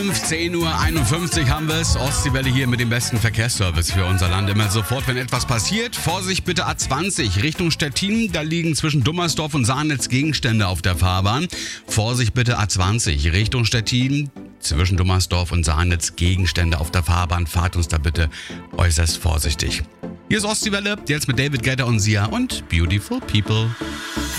10:51 Uhr haben wir es. Ostseewelle hier mit dem besten Verkehrsservice für unser Land. Immer sofort, wenn etwas passiert. Vorsicht bitte A20 Richtung Stettin. Da liegen zwischen Dummersdorf und Sahnitz Gegenstände auf der Fahrbahn. Vorsicht bitte A20 Richtung Stettin. Zwischen Dummersdorf und Sahnitz Gegenstände auf der Fahrbahn. Fahrt uns da bitte äußerst vorsichtig. Hier ist Ostseewelle, jetzt mit David Guetta und Sia und Beautiful People.